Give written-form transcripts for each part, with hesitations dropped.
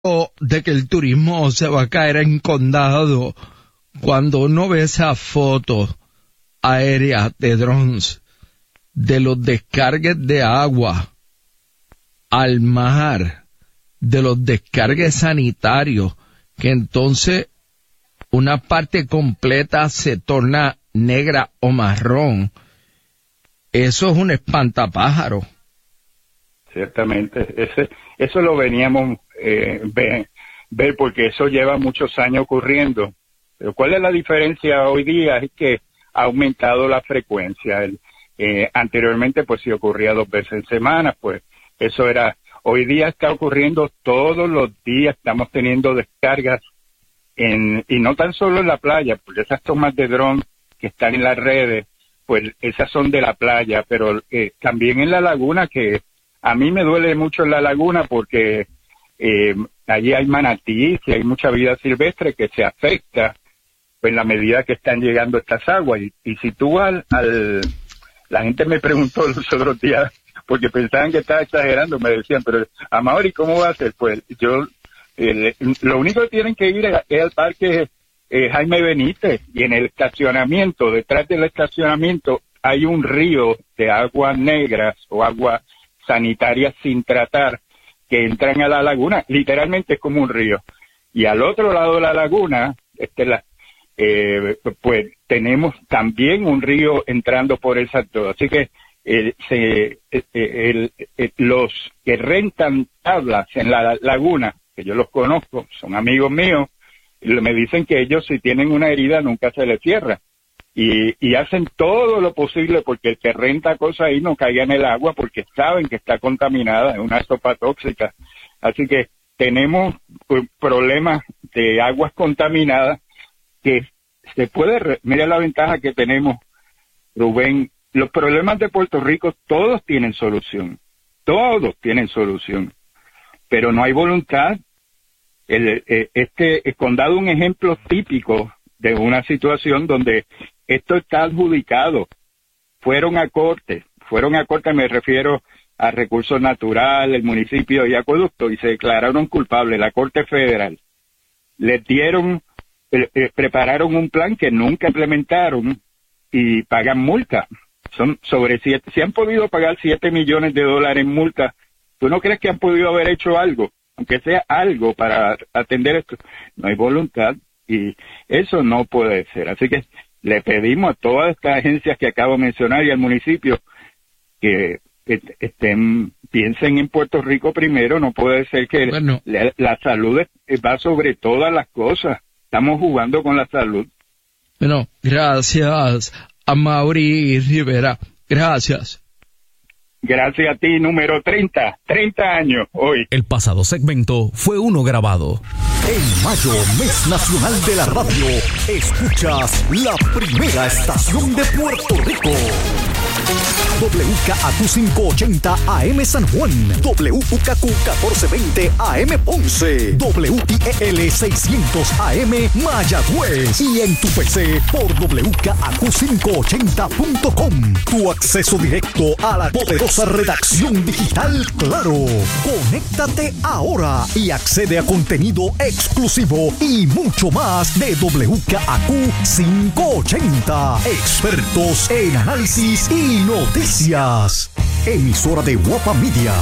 de que el turismo se va a caer en condado cuando uno ve esas fotos aéreas de drones de los descargues de agua al mar, de los descargues sanitarios, que entonces una parte completa se torna negra o marrón. Eso es un espantapájaro. Ciertamente, eso lo veníamos ver porque eso lleva muchos años ocurriendo. Pero ¿cuál es la diferencia hoy día? Es que ha aumentado la frecuencia. Anteriormente, pues si ocurría 2 veces en semana, pues eso era. Hoy día está ocurriendo todos los días, estamos teniendo descargas y no tan solo en la playa, porque esas tomas de dron que están en las redes, pues esas son de la playa, pero también en la laguna, que a mí me duele mucho en la laguna porque allí hay manatí y hay mucha vida silvestre que se afecta pues en la medida que están llegando estas aguas. Y si tú la gente me preguntó los otros días, porque pensaban que estaba exagerando, me decían, pero Amaury, ¿cómo va a ser? Pues yo, lo único que tienen que ir es al parque Jaime Benítez, y en el estacionamiento, detrás del estacionamiento, hay un río de aguas negras o aguas sanitarias sin tratar que entran a la laguna. Literalmente es como un río. Y al otro lado de la laguna, pues tenemos también un río entrando por esas dos. Así que los que rentan tablas en la laguna, que yo los conozco, son amigos míos, me dicen que ellos si tienen una herida nunca se les cierra. Y hacen todo lo posible porque el que renta cosas ahí no caiga en el agua porque saben que está contaminada, es una sopa tóxica. Así que tenemos problemas de aguas contaminadas que se puede... Mira la ventaja que tenemos, Rubén. Los problemas de Puerto Rico todos tienen solución, pero no hay voluntad. Este condado es un ejemplo típico de una situación donde esto está adjudicado. Fueron a corte, me refiero a Recursos Naturales, el municipio y acueducto, y se declararon culpables, la Corte Federal. Les prepararon un plan que nunca implementaron y pagan multa. Son si han podido pagar $7 millones en multa, ¿tú no crees que han podido haber hecho algo? Aunque sea algo para atender esto. No hay voluntad y eso no puede ser. Así que le pedimos a todas estas agencias que acabo de mencionar y al municipio que piensen en Puerto Rico primero. No puede ser que la salud va sobre todas las cosas. Estamos jugando con la salud. Bueno, gracias Amaury Rivera. Gracias. Gracias a ti, número 30 años hoy. El pasado segmento fue uno grabado. En mayo, mes nacional de la radio, escuchas la primera estación de Puerto Rico. WKAQ 580 AM San Juan, WKQ 1420 AM Ponce, WIEL 600 AM Mayagüez y en tu PC por WKAQ580.com. Tu acceso directo a la poderosa redacción digital Claro. Conéctate ahora y accede a contenido exclusivo y mucho más de WKAQ 580. Expertos en análisis y noticias. Emisora de Guapa Media.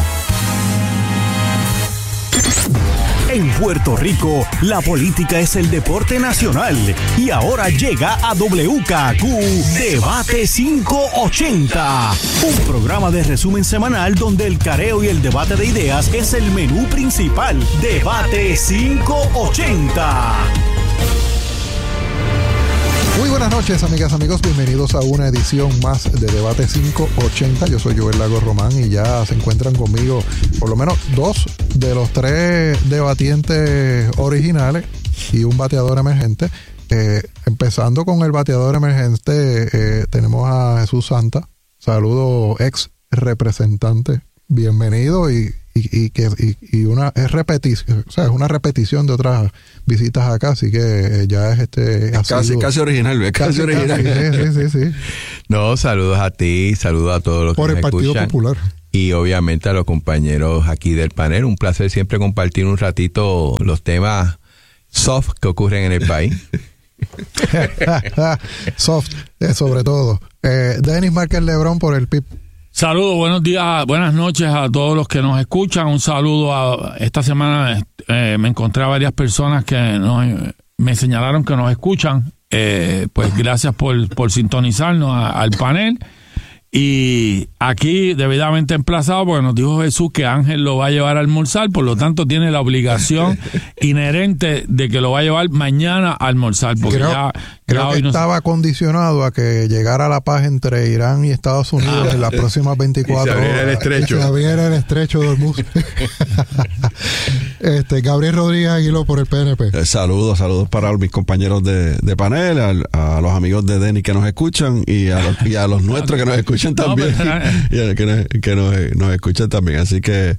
En Puerto Rico, la política es el deporte nacional y ahora llega a WKAQ Debate 580, un programa de resumen semanal donde el careo y el debate de ideas es el menú principal. Debate 580. Muy buenas noches, amigas, amigos. Bienvenidos a una edición más de Debate 580. Yo soy Joel Lago Román y ya se encuentran conmigo por lo menos 2 de los 3 debatientes originales y un bateador emergente. Empezando con el bateador emergente, tenemos a Jesús Santa. Saludo, ex representante. Bienvenido y una es repetición, o sea, es una repetición de otras visitas acá, así que ya es casi original, casi original. Sí. No, saludos a ti, saludos a todos los por que el me Partido escuchan. Popular. y obviamente a los compañeros aquí del panel. Un placer siempre compartir un ratito los temas soft que ocurren en el país. Soft, sobre todo. Denis Márquez Lebrón por el PIB. Saludos, buenos días, buenas noches a todos los que nos escuchan. Un saludo esta semana me encontré a varias personas que me señalaron que nos escuchan. Pues gracias por sintonizarnos al panel. Y aquí debidamente emplazado, porque nos dijo Jesús que Ángel lo va a llevar a almorzar, por lo tanto tiene la obligación inherente de que lo va a llevar mañana a almorzar, porque creo que estaba condicionado a que llegara la paz entre Irán y Estados Unidos en las próximas 24 horas. Se abriera el estrecho de Hormuz. Gabriel Rodríguez Aguiló por el PNP. Saludos para mis compañeros de panel, a los amigos de Denis que nos escuchan y a los nuestros que nos escuchan también, y a los que nos escuchan también. Así que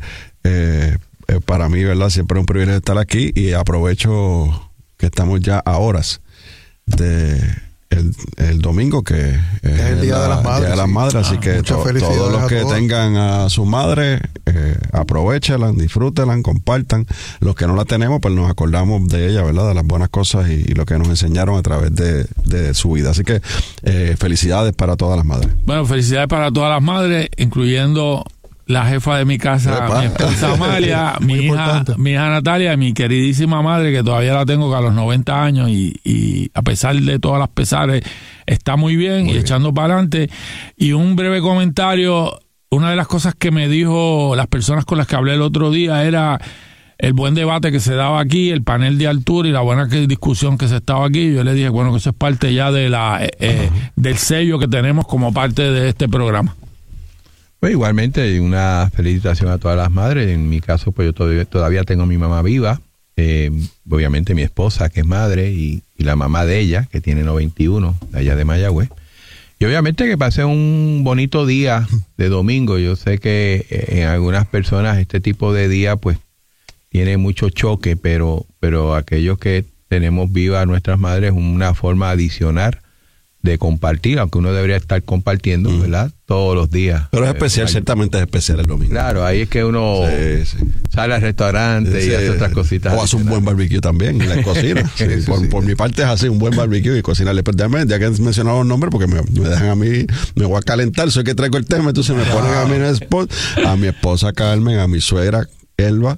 para mí, ¿verdad? Siempre es un privilegio estar aquí, y aprovecho que estamos ya a horas de el domingo, que es el Día de las Madres, así que todos los que tengan a su madre, aprovechenla, disfrútenla, compartan. Los que no la tenemos, pues nos acordamos de ella, ¿verdad? De las buenas cosas y lo que nos enseñaron a través de su vida. Así que felicidades para todas las madres. Bueno, felicidades para todas las madres, incluyendo la jefa de mi casa, mi esposa Amalia, mi hija Natalia, y mi queridísima madre, que todavía la tengo a los 90 años y a pesar de todas las pesares está muy bien y echando para adelante. Y un breve comentario, una de las cosas que me dijo las personas con las que hablé el otro día era el buen debate que se daba aquí, el panel de altura y la buena discusión que se estaba aquí. Yo le dije, bueno, que eso es parte ya de del sello que tenemos como parte de este programa. Pues igualmente una felicitación a todas las madres. En mi caso, pues yo todavía tengo a mi mamá viva, obviamente mi esposa, que es madre, y la mamá de ella, que tiene 91, allá de Mayagüez. Y obviamente que pasé un bonito día de domingo. Yo sé que en algunas personas este tipo de día pues tiene mucho choque, pero aquellos que tenemos vivas a nuestras madres, una forma adicional de compartir, aunque uno debería estar compartiendo, ¿verdad? Todos los días. Pero es especial, ciertamente es especial el domingo. Claro, ahí es que uno sale al restaurante y hace otras cositas. O hace un buen barbecue también en la cocina. Por mi parte es así, un buen barbecue y cocinarle. Pero ya que has mencionado los nombres, porque me dejan a mí, me voy a calentar, soy que traigo el tema, entonces me ponen a mí en el spot, a mi esposa Carmen, a mi suegra Elba,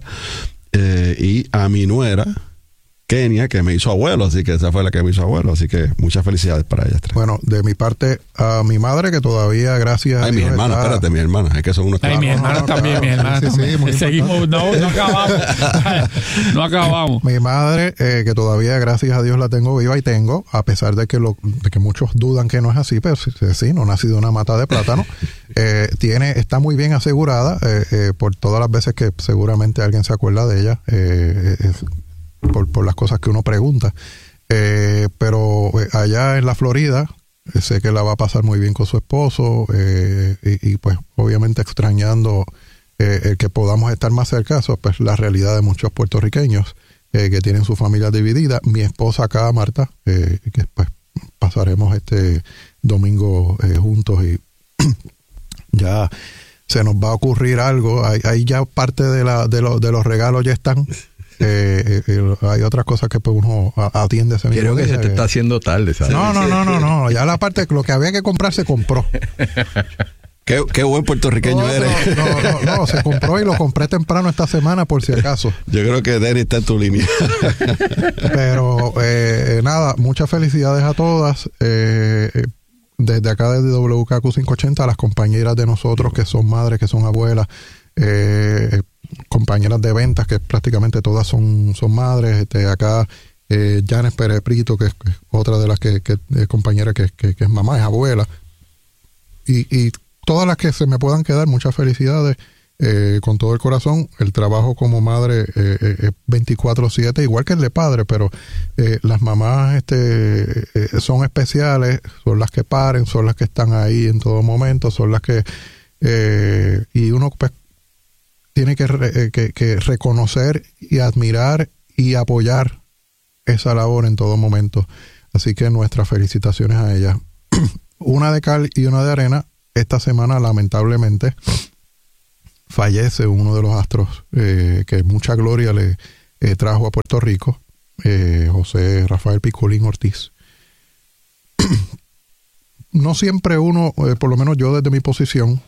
y a mi nuera Kenia, que me hizo abuelo, así que esa fue la que me hizo abuelo, así que muchas felicidades para ellas tres. Bueno, de mi parte, a mi madre, que todavía, gracias a Dios, mis hermanos, espérate, mis hermanas, es que son unos... mis hermanas también, mis hermanas también. Seguimos, no acabamos. No acabamos. Mi madre, que todavía, gracias a Dios, la tengo viva, y tengo, a pesar de que muchos dudan que no es así, pero sí, no ha nacido una mata de plátano, está muy bien asegurada, por todas las veces que seguramente alguien se acuerda de ella, por las cosas que uno pregunta, pero allá en la Florida sé que la va a pasar muy bien con su esposo, y pues obviamente extrañando el que podamos estar más cerca. Eso pues la realidad de muchos puertorriqueños que tienen su familia dividida. Mi esposa acá, Marta, que pues pasaremos este domingo juntos, y ya se nos va a ocurrir algo. Ahí ya parte de los regalos ya están. Hay otras cosas que pues uno atiende ese mismo día. Creo que se te está haciendo tarde, ¿sabes? No. Ya la parte, lo que había que comprar se compró. Qué buen puertorriqueño eres. No, se compró y lo compré temprano esta semana por si acaso. Yo creo que Denis está en tu línea. Pero nada, muchas felicidades a todas. Desde acá, desde WKQ 580, a las compañeras de nosotros que son madres, que son abuelas, compañeras de ventas, que prácticamente todas son madres. Acá Janes Pérez Prito, que es otra de las que compañera que es mamá, es abuela, y todas las que se me puedan quedar, muchas felicidades, con todo el corazón. El trabajo como madre es 24/7, igual que el de padre, pero las mamás son especiales, son las que paren, son las que están ahí en todo momento, son las que y uno pues tiene que reconocer y admirar y apoyar esa labor en todo momento. Así que nuestras felicitaciones a ellas. Una de cal y una de arena. Esta semana, lamentablemente, fallece uno de los astros que mucha gloria le trajo a Puerto Rico, José Rafael Piculín Ortiz. No siempre uno, por lo menos yo desde mi posición,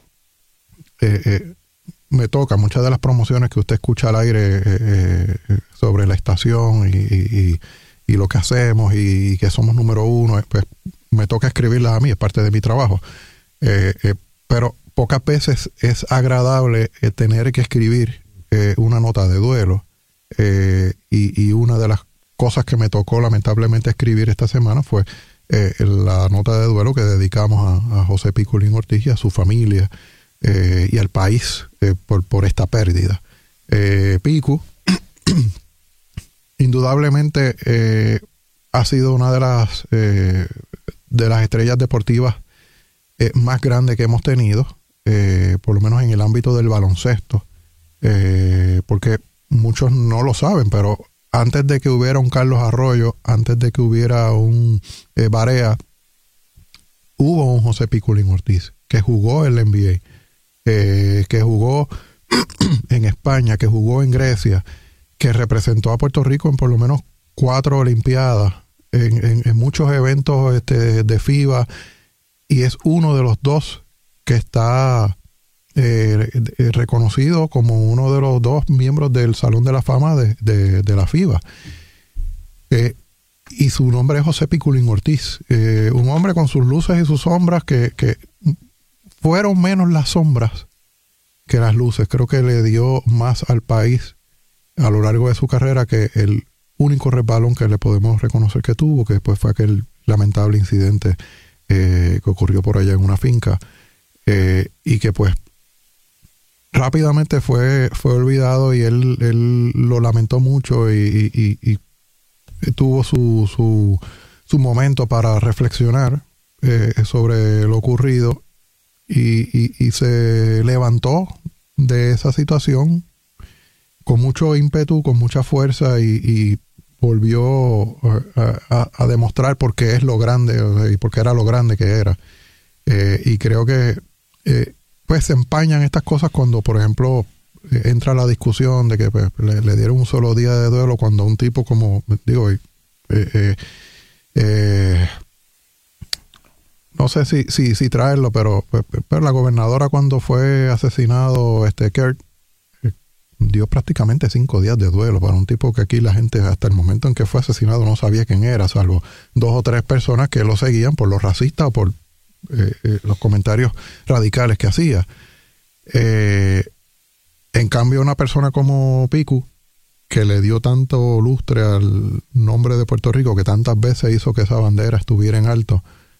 me toca muchas de las promociones que usted escucha al aire sobre la estación y lo que hacemos y que somos número uno, pues me toca escribirlas a mí, es parte de mi trabajo. Pero pocas veces es agradable tener que escribir una nota de duelo. Y una de las cosas que me tocó lamentablemente escribir esta semana fue la nota de duelo que dedicamos a José Piculín Ortiz y a su familia y al país por esta pérdida. Picu indudablemente ha sido una de las estrellas deportivas más grandes que hemos tenido, por lo menos en el ámbito del baloncesto, porque muchos no lo saben, pero antes de que hubiera un Carlos Arroyo, antes de que hubiera un Barea, hubo un José Piculín Ortiz que jugó en la NBA, que jugó en España, que jugó en Grecia, que representó a Puerto Rico en por lo menos 4 Olimpiadas, en muchos eventos de FIBA, y es uno de los 2 que está reconocido como uno de los 2 miembros del Salón de la Fama de la FIBA. Y su nombre es José Piculín Ortiz, un hombre con sus luces y sus sombras que fueron menos las sombras que las luces. Creo que le dio más al país a lo largo de su carrera que el único resbalón que le podemos reconocer que tuvo, que después fue aquel lamentable incidente que ocurrió por allá en una finca, y que pues rápidamente fue olvidado, y él lo lamentó mucho y tuvo su momento para reflexionar sobre lo ocurrido y se levantó de esa situación con mucho ímpetu, con mucha fuerza, y volvió a demostrar por qué es lo grande, o sea, y por qué era lo grande que era. Y creo que pues se empañan estas cosas cuando, por ejemplo, entra la discusión de que pues, le dieron un solo día de duelo, cuando un tipo como, digo, no sé si traerlo, pero la gobernadora, cuando fue asesinado Kurt, dio prácticamente 5 días de duelo para un tipo que aquí la gente hasta el momento en que fue asesinado no sabía quién era, salvo 2 o 3 personas que lo seguían por lo racista o por los comentarios radicales que hacía. En cambio, una persona como Picu, que le dio tanto lustre al nombre de Puerto Rico, que tantas veces hizo que esa bandera estuviera en alto,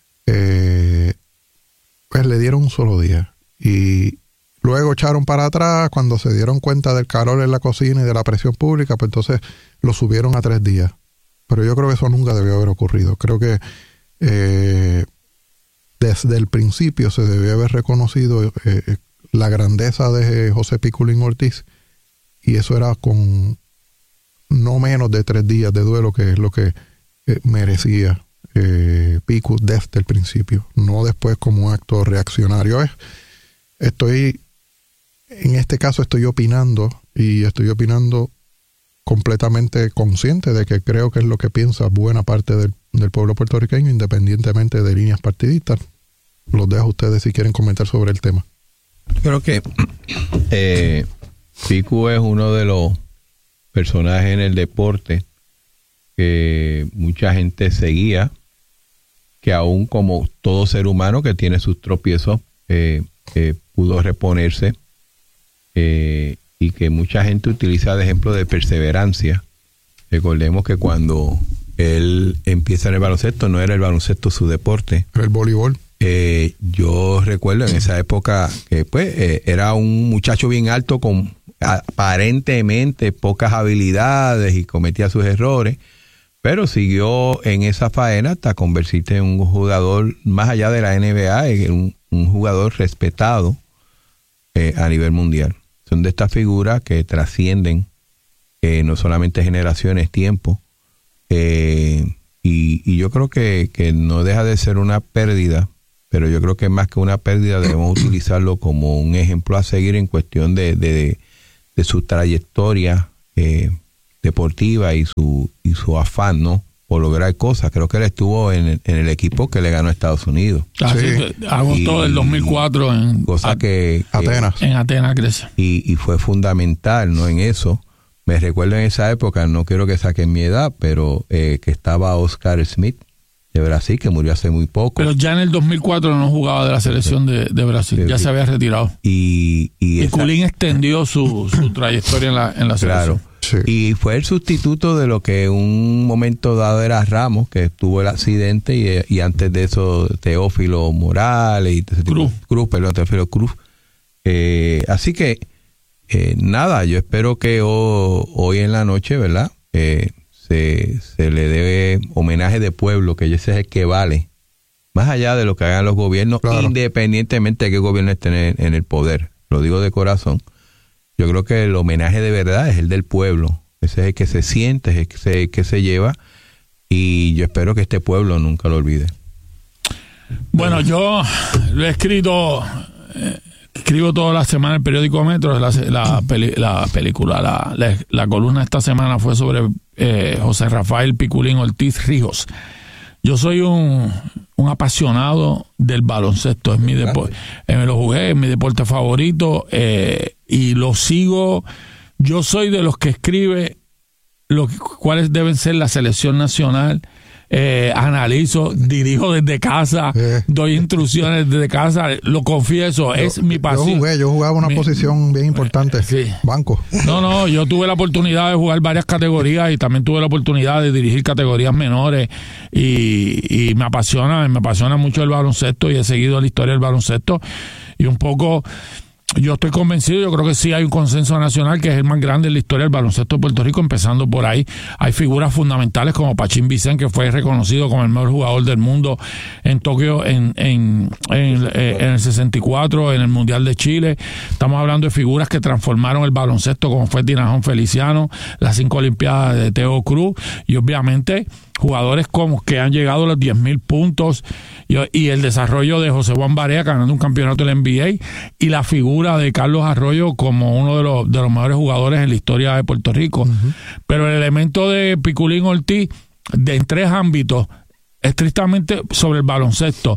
pues le dieron un solo día. Y luego echaron para atrás cuando se dieron cuenta del calor en la cocina y de la presión pública, pues entonces lo subieron a 3 días. Pero yo creo que eso nunca debió haber ocurrido. Creo que desde el principio se debió haber reconocido la grandeza de José Piculín Ortiz, y eso era con no menos de 3 días de duelo, que es lo que merecía Picu desde el principio, no después como un acto reaccionario. En este caso estoy opinando, y estoy opinando completamente consciente de que creo que es lo que piensa buena parte del pueblo puertorriqueño, independientemente de líneas partidistas. Los dejo a ustedes si quieren comentar sobre el tema. Creo que Picu es uno de los personajes en el deporte que mucha gente seguía, que aún como todo ser humano que tiene sus tropiezos, pudo reponerse, y que mucha gente utiliza de ejemplo de perseverancia. Recordemos que cuando él empieza en el baloncesto, no era el baloncesto su deporte, era el voleibol. Yo recuerdo en esa época que pues era un muchacho bien alto con aparentemente pocas habilidades y cometía sus errores, pero siguió en esa faena hasta convertirse en un jugador más allá de la NBA, en un jugador respetado a nivel mundial. Son de estas figuras que trascienden no solamente generaciones, tiempo, y yo creo que no deja de ser una pérdida pero yo creo que más que una pérdida debemos utilizarlo como un ejemplo a seguir en cuestión de su trayectoria deportiva y su afán, ¿no?, por lograr cosas. Creo que él estuvo en el equipo que le ganó a Estados Unidos. Agosto del 2004 en Atenas. En Atenas, Grecia. Y fue fundamental, ¿no?, en eso. Me recuerdo en esa época, no quiero que saquen mi edad, pero que estaba Oscar Smith de Brasil, que murió hace muy poco. Pero ya en el 2004 no jugaba de la selección de Brasil, ya se había retirado. Y Piculín extendió su trayectoria en la selección. Claro. Sí. Y fue el sustituto de lo que en un momento dado era Ramos, que tuvo el accidente, y antes de eso Teófilo Morales y Teófilo Cruz. Así que nada, yo espero que hoy en la noche, ¿verdad?, se le dé homenaje de pueblo, que ese es el que vale, más allá de lo que hagan los gobiernos, claro, independientemente de qué gobierno esté en el poder. Lo digo de corazón. Yo creo que el homenaje de verdad es el del pueblo. Ese es el que se siente, es el que se lleva, y yo espero que este pueblo nunca lo olvide. Bueno, yo lo he escribo toda la semana en el periódico Metro. La columna esta semana fue sobre José Rafael Piculín Ortiz Rijos. Yo soy un apasionado del baloncesto, es mi deporte, me lo jugué, es mi deporte favorito, y lo sigo. Yo soy de los que escribe cuáles deben ser la selección nacional. Analizo, dirijo desde casa, doy instrucciones desde casa, lo confieso, es mi pasión. Yo jugaba una posición bien importante, banco. No, yo tuve la oportunidad de jugar varias categorías y también tuve la oportunidad de dirigir categorías menores, y me apasiona mucho el baloncesto, y he seguido la historia del baloncesto, y un poco yo estoy convencido, yo creo que sí hay un consenso nacional que es el más grande en la historia del baloncesto de Puerto Rico, empezando por ahí. Hay figuras fundamentales como Pachín Vicente, que fue reconocido como el mejor jugador del mundo en Tokio en el 64, en el Mundial de Chile. Estamos hablando de figuras que transformaron el baloncesto, como fue Tinajón Feliciano, las 5 Olimpiadas de Teo Cruz, y obviamente jugadores como que han llegado a los 10,000 puntos, y el desarrollo de José Juan Barea ganando un campeonato del NBA, y la figura de Carlos Arroyo como uno de los mejores jugadores en la historia de Puerto Rico. Uh-huh. Pero el elemento de Piculín Ortiz, en 3 ámbitos, estrictamente sobre el baloncesto.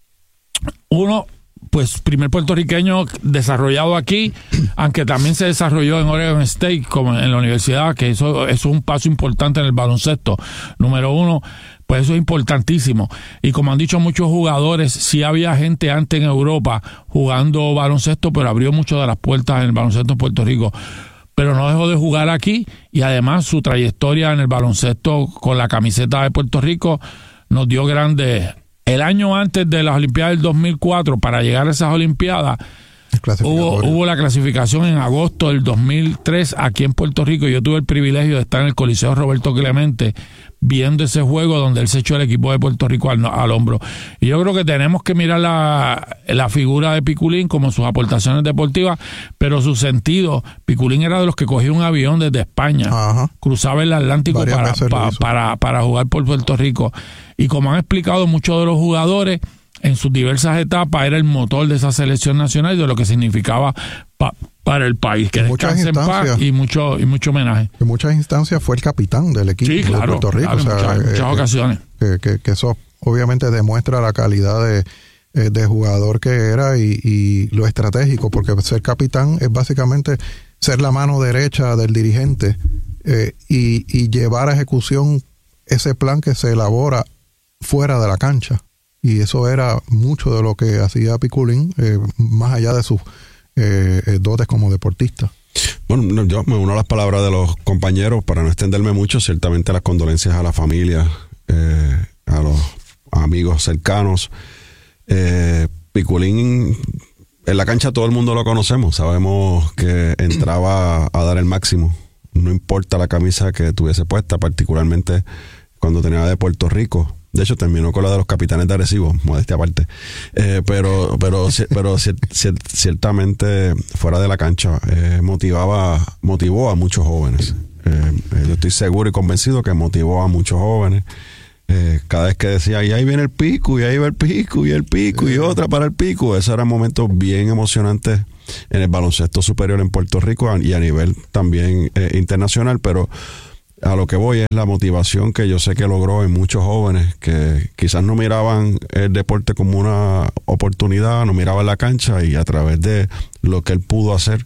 Uno, pues primer puertorriqueño desarrollado aquí, aunque también se desarrolló en Oregon State, como en la universidad, que eso es un paso importante en el baloncesto. Número 1, pues eso es importantísimo. Y como han dicho muchos jugadores, sí había gente antes en Europa jugando baloncesto, pero abrió mucho de las puertas en el baloncesto en Puerto Rico. Pero no dejó de jugar aquí, y además su trayectoria en el baloncesto con la camiseta de Puerto Rico nos dio grandes. El año antes de las Olimpiadas del 2004, para llegar a esas Olimpiadas, hubo la clasificación en agosto del 2003 aquí en Puerto Rico, y yo tuve el privilegio de estar en el Coliseo Roberto Clemente viendo ese juego donde él se echó el equipo de Puerto Rico al hombro. Y yo creo que tenemos que mirar la figura de Piculín como sus aportaciones deportivas, pero su sentido. Piculín era de los que cogía un avión desde España, cruzaba el Atlántico para jugar por Puerto Rico. Y como han explicado muchos de los jugadores, en sus diversas etapas era el motor de esa selección nacional y de lo que significaba para el país. Que descanse en paz, y mucho homenaje. En muchas instancias fue el capitán del equipo de Puerto Rico. Claro, muchas ocasiones. Que eso obviamente demuestra la calidad de jugador que era, y lo estratégico, porque ser capitán es básicamente ser la mano derecha del dirigente, y llevar a ejecución ese plan que se elabora fuera de la cancha. Y eso era mucho de lo que hacía Piculín, más allá de sus dotes como deportista. Bueno, yo me uno a las palabras de los compañeros para no extenderme mucho. Ciertamente las condolencias a la familia, a los amigos cercanos. Piculín, en la cancha todo el mundo lo conocemos, sabemos que entraba a dar el máximo, no importa la camisa que tuviese puesta, particularmente cuando tenía de Puerto Rico. De hecho, terminó con la de los Capitanes de Arecibo, modestia aparte. Pero ciertamente, fuera de la cancha, motivó a muchos jóvenes. Yo estoy seguro y convencido que motivó a muchos jóvenes. cada vez que decía, y ahí viene el pico, y ahí va el pico, y el pico, y otra para el pico, esos eran momentos bien emocionantes en el baloncesto superior en Puerto Rico y a nivel también internacional, pero a lo que voy es la motivación que yo sé que logró en muchos jóvenes que quizás no miraban el deporte como una oportunidad, no miraban la cancha, y a través de lo que él pudo hacer,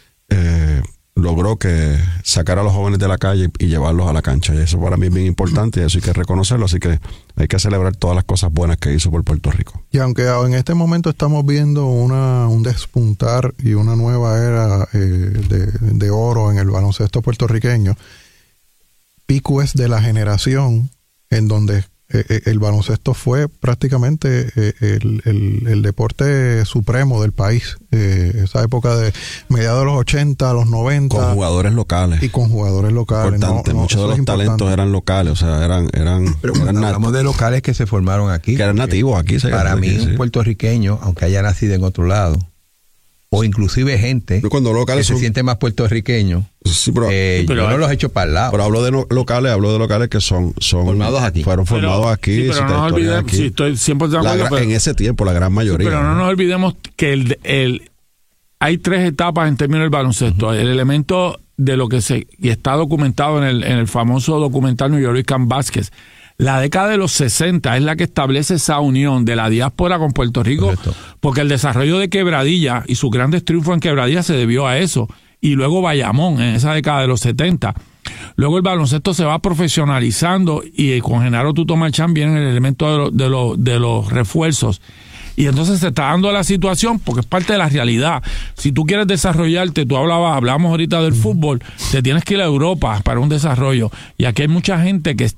logró que sacar a los jóvenes de la calle y llevarlos a la cancha, y eso para mí es bien importante y eso hay que reconocerlo, así que hay que celebrar todas las cosas buenas que hizo por Puerto Rico. Y aunque en este momento estamos viendo un despuntar y una nueva era de oro en el baloncesto puertorriqueño, Pico es de la generación en donde el baloncesto fue prácticamente el deporte supremo del país. Esa época de mediados de los 80, los 90. Con jugadores locales. Y con jugadores locales. Muchos de los talentos eran locales, o sea, eran pero cuando hablamos de locales que se formaron aquí. Que eran nativos aquí. Para mí, un puertorriqueño, aunque haya nacido en otro lado, o inclusive gente que se siente más puertorriqueño. Sí, pero yo no los he hecho para el lado. Pero hablo de locales que son formados aquí. Fueron formados aquí. Sí, pero no nos olvidemos, sí, estoy 100% de acuerdo. En ese tiempo, la gran mayoría. Pero no nos olvidemos que hay tres etapas en términos del baloncesto. Uh-huh. El elemento de lo que y está documentado en el famoso documental New York Baskets. La década de los 60 es la que establece esa unión de la diáspora con Puerto Rico, correcto, porque el desarrollo de Quebradilla y sus grandes triunfos en Quebradilla se debió a eso. Y luego Bayamón en esa década de los 70. Luego el baloncesto se va profesionalizando y con Genaro Tuto Marchán viene el elemento de los refuerzos. Y entonces se está dando la situación porque es parte de la realidad. Si tú quieres desarrollarte, hablamos ahorita del fútbol, te tienes que ir a Europa para un desarrollo. Y aquí hay mucha gente que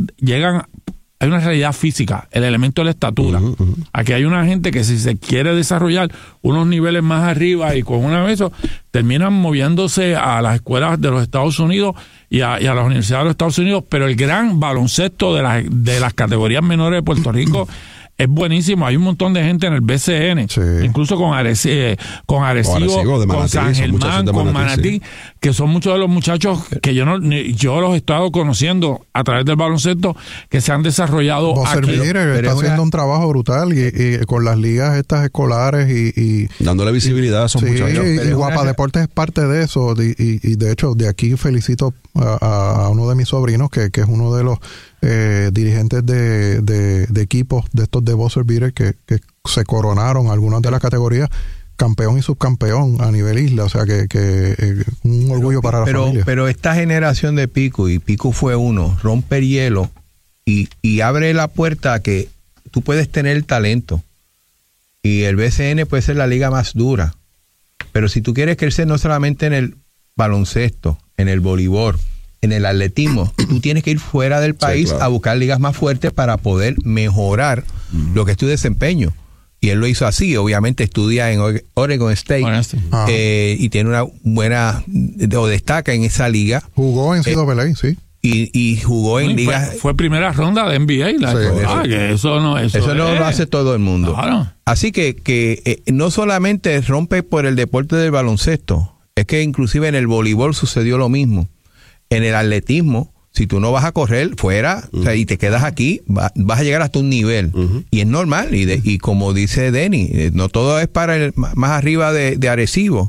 hay una realidad física, el elemento de la estatura. Aquí hay una gente que si se quiere desarrollar unos niveles más arriba y con una vez eso, terminan moviéndose a las escuelas de los Estados Unidos y a las universidades de los Estados Unidos, pero el gran baloncesto de las categorías menores de Puerto Rico es buenísimo. Hay un montón de gente en el BCN, sí, incluso con Arecibo, con San Germán, con Manatí, sí, que son muchos de los muchachos que yo los he estado conociendo a través del baloncesto que se han desarrollado aquí. Está haciendo un trabajo brutal y con las ligas estas escolares y dándole visibilidad a esos muchachos. Y Guapa Deportes es parte de eso y de hecho de aquí felicito a uno de mis sobrinos que es uno de los dirigentes de equipos de estos de buzzer beater que se coronaron algunas de las categorías campeón y subcampeón a nivel isla, o sea que un orgullo para la familia. Pero esta generación de Pico, y Pico fue uno, rompe el hielo y abre la puerta a que tú puedes tener el talento y el BCN puede ser la liga más dura, pero si tú quieres crecer no solamente en el baloncesto, en el voleibol, en el atletismo, tú tienes que ir fuera del país, sí, claro, a buscar ligas más fuertes para poder mejorar lo que es tu desempeño. Y él lo hizo así, obviamente estudia en Oregon State y tiene una buena, o destaca en esa liga. Jugó en CAA, sí. Y jugó en ligas. Fue primera ronda de NBA. Que eso no lo hace todo el mundo. Claro. Así que no solamente rompe por el deporte del baloncesto, es que inclusive en el voleibol sucedió lo mismo. En el atletismo, si tú no vas a correr fuera, o sea, y te quedas aquí, vas a llegar hasta un nivel. Y es normal. Y como dice Denny, no todo es para más arriba de Arecibo.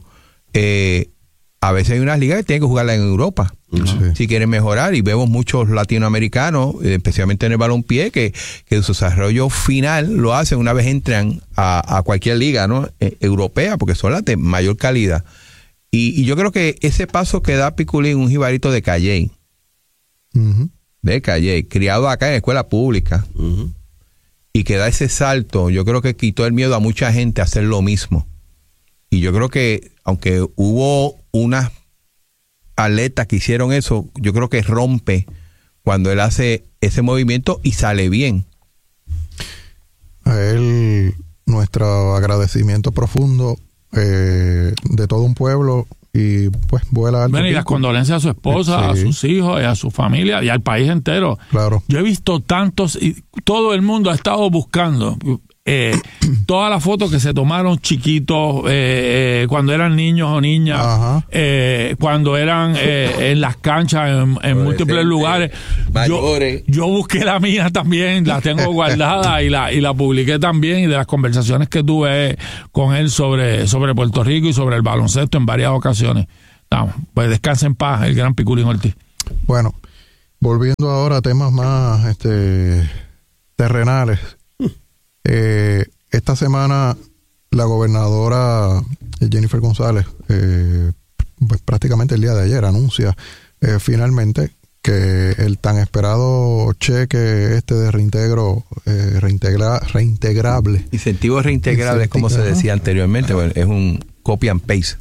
A veces hay unas ligas que tienen que jugarla en Europa. Si quieren mejorar. Y vemos muchos latinoamericanos, especialmente en el balompié, que su desarrollo final lo hacen una vez entran a cualquier liga, ¿no? Europea, porque son las de mayor calidad. Y yo creo que ese paso que da Piculín, un jibarito de Calley, de Calley, criado acá en la escuela pública, y que da ese salto, yo creo que quitó el miedo a mucha gente a hacer lo mismo. Y yo creo que, aunque hubo unas atletas que hicieron eso, yo creo que rompe cuando él hace ese movimiento y sale bien. A él, nuestro agradecimiento profundo de todo un pueblo y pues vuela alto. Bueno, y las condolencias a su esposa, sí, a sus hijos, a su familia y al país entero. Claro. Yo he visto tantos y todo el mundo ha estado buscando. todas las fotos que se tomaron chiquitos, cuando eran niños o niñas, cuando eran en las canchas, en múltiples lugares. Yo busqué la mía también, la tengo guardada y la publiqué también, y de las conversaciones que tuve con él sobre Puerto Rico y sobre el baloncesto en varias ocasiones. Pues descansa en paz el gran Piculín Ortiz. Bueno, volviendo ahora a temas más terrenales. Esta semana la gobernadora Jennifer González, pues prácticamente el día de ayer, anuncia finalmente que el tan esperado cheque de reintegrable. Incentivo reintegrable, como se decía anteriormente, bueno, es un copy and paste.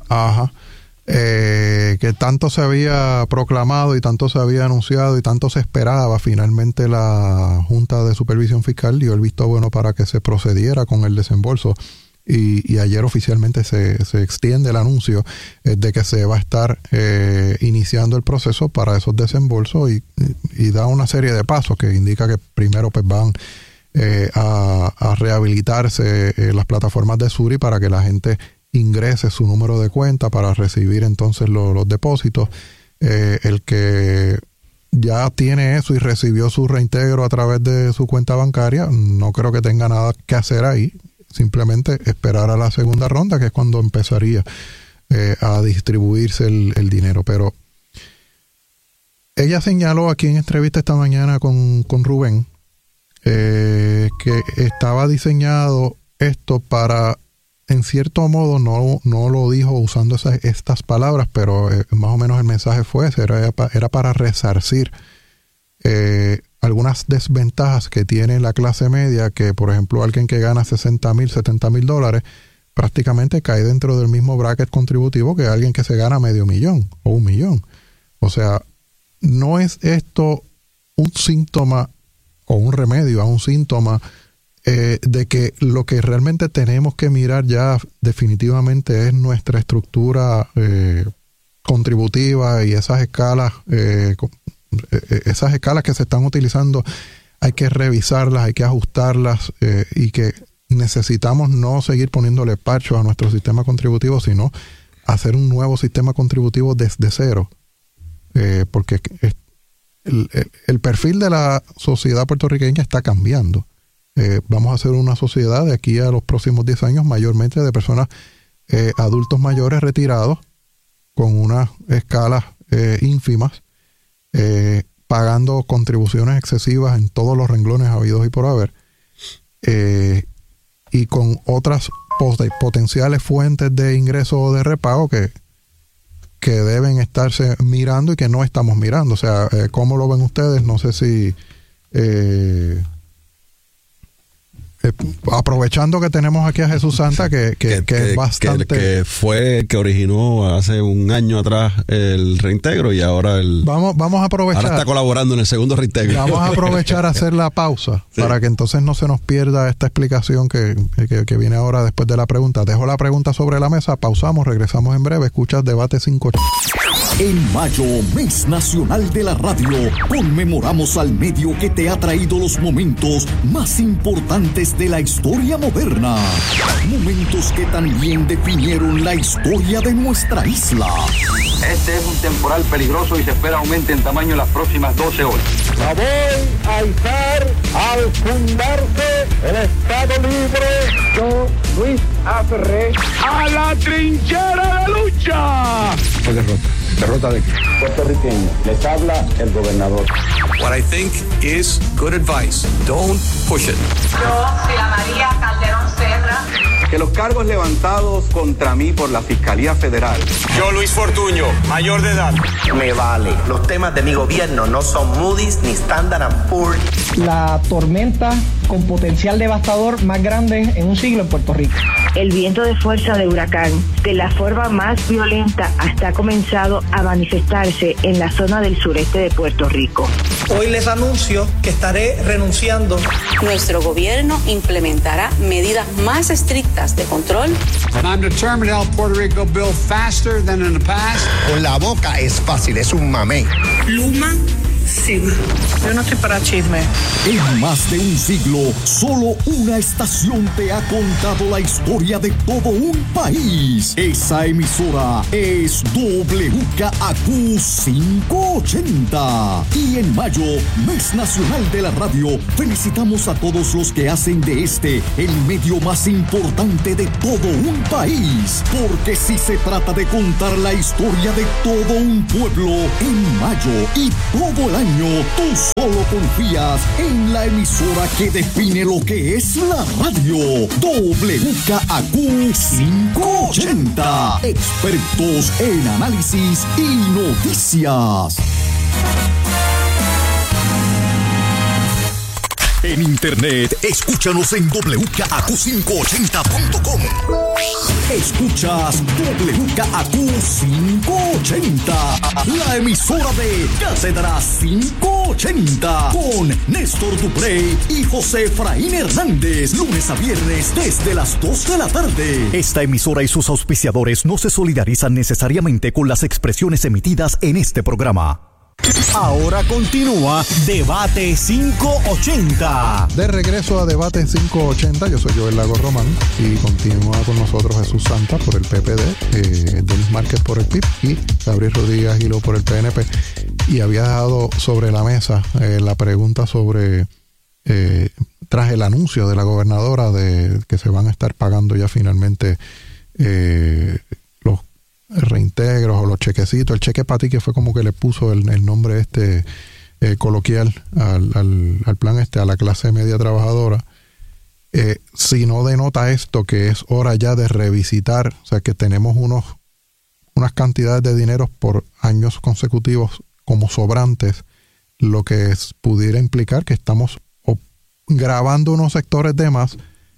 Que tanto se había proclamado y tanto se había anunciado y tanto se esperaba, finalmente la Junta de Supervisión Fiscal dio el visto bueno para que se procediera con el desembolso, y ayer oficialmente se extiende el anuncio de que se va a estar iniciando el proceso para esos desembolsos, y da una serie de pasos que indica que primero pues van a rehabilitarse las plataformas de Suri para que la gente ingrese su número de cuenta para recibir entonces los depósitos. El que ya tiene eso y recibió su reintegro a través de su cuenta bancaria, no creo que tenga nada que hacer ahí, simplemente esperar a la segunda ronda, que es cuando empezaría a distribuirse el dinero. Pero ella señaló aquí en entrevista esta mañana con Rubén que estaba diseñado esto para, en cierto modo, no lo dijo usando estas palabras, pero más o menos el mensaje fue ese, era para resarcir algunas desventajas que tiene la clase media, que por ejemplo alguien que gana $60,000, $70,000 prácticamente cae dentro del mismo bracket contributivo que alguien que se gana $500,000 o $1,000,000. O sea, no es esto un síntoma o un remedio a un síntoma de que lo que realmente tenemos que mirar ya definitivamente es nuestra estructura contributiva, y esas escalas que se están utilizando hay que revisarlas, hay que ajustarlas, y que necesitamos no seguir poniéndole parchos a nuestro sistema contributivo, sino hacer un nuevo sistema contributivo desde cero, porque el perfil de la sociedad puertorriqueña está cambiando. Vamos a hacer una sociedad de aquí a los próximos 10 años mayormente de personas adultos mayores retirados con unas escalas ínfimas, pagando contribuciones excesivas en todos los renglones habidos y por haber, y con otras potenciales fuentes de ingreso o de repago que deben estarse mirando y que no estamos mirando. O sea, ¿cómo lo ven ustedes? No sé si aprovechando que tenemos aquí a Jesús Santa, que es bastante... Que fue el que originó hace un año atrás el reintegro, y ahora vamos a aprovechar. Ahora está colaborando en el segundo reintegro. Vamos a aprovechar a hacer la pausa, sí, para que entonces no se nos pierda esta explicación que viene ahora después de la pregunta. Dejo la pregunta sobre la mesa, pausamos, regresamos en breve. Escuchas Debate 580. En mayo, Mes Nacional de la Radio, conmemoramos al medio que te ha traído los momentos más importantes de la historia moderna. Momentos que también definieron la historia de nuestra isla. Este es un temporal peligroso y se espera aumente en tamaño en las próximas 12 horas. La voy a izar al fundarse el Estado Libre. Yo, Luis Aferré, a la trinchera de lucha. Fue derrota de puertorriqueño. Les habla el gobernador. What I think is good advice. Don't push it. Yo, Sila María Calderón Serra. Que los cargos levantados contra mí por la Fiscalía Federal. Yo, Luis Fortuño, mayor de edad. Me vale. Los temas de mi gobierno no son Moody's ni Standard & Poor's. La tormenta con potencial devastador más grande en un siglo en Puerto Rico. El viento de fuerza de huracán, de la forma más violenta, hasta ha comenzado a manifestarse en la zona del sureste de Puerto Rico. Hoy les anuncio que estaré renunciando. Nuestro gobierno implementará medidas más estrictas de control. I'm determined to help Puerto Rico build faster than in the past. Con la boca es fácil, es un mamey. Luma Sí, yo no estoy para chisme. En más de un siglo, solo una estación te ha contado la historia de todo un país. Esa emisora es WKAQ 580. Y en mayo, Mes Nacional de la Radio, felicitamos a todos los que hacen de este el medio más importante de todo un país. Porque si se trata de contar la historia de todo un pueblo, en mayo y todo el año, tú solo confías en la emisora que define lo que es la radio. WKAQ 580. Expertos en análisis y noticias. En internet, escúchanos en WKAQ580.com. Escuchas WKAQ 580, la emisora de Cátedra 580, con Néstor Duprey y José Efraín Hernández, lunes a viernes desde las 2 de la tarde. Esta emisora y sus auspiciadores no se solidarizan necesariamente con las expresiones emitidas en este programa. Ahora continúa Debate 580. De regreso a Debate 580, yo soy Joel Lago Román y continúa con nosotros Jesús Santa por el PPD, Denis Márquez por el PIB y Gabriel Rodríguez Aguiló por el PNP. Y había dejado sobre la mesa la pregunta sobre, tras el anuncio de la gobernadora de que se van a estar pagando ya finalmente los reintegros o los chequecitos, el cheque para ti, que fue como que le puso el nombre coloquial al plan a la clase media trabajadora, si no denota esto que es hora ya de revisitar, o sea que tenemos unas cantidades de dinero por años consecutivos como sobrantes, lo que pudiera implicar que estamos grabando unos sectores de más,